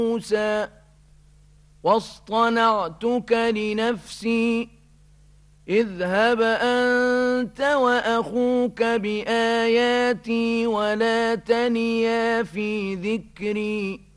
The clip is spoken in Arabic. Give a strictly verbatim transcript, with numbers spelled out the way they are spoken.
موسى واصطنعتك لنفسي اذهب أنت وأخوك بآياتي ولا تنيا في ذكري